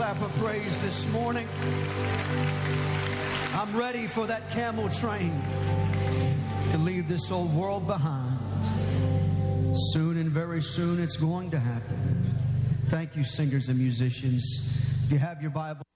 clap of praise this morning. I'm ready for that camel train to leave this old world behind. Soon and very soon it's going to happen. Thank you, singers and musicians. If you have your Bible.